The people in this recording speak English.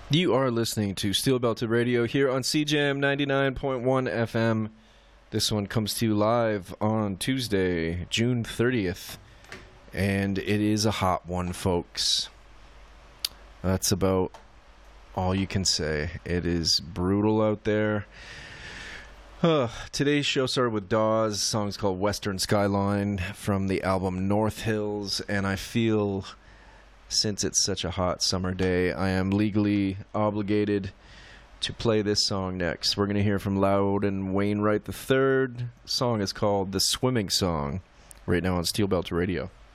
You are listening to Steel Belted Radio here on CJAM 99.1 FM. This one comes to you live on Tuesday, June 30th. And it is a hot one, folks. That's about all you can say. It is brutal out there. Today's show started with Dawes. The song's called Western Skyline from the album North Hills. And I feel, since it's such a hot summer day, I am legally obligated to play this song next. We're going to hear from Loudon Wainwright III. The song is called The Swimming Song, right now on Steel Belt Radio.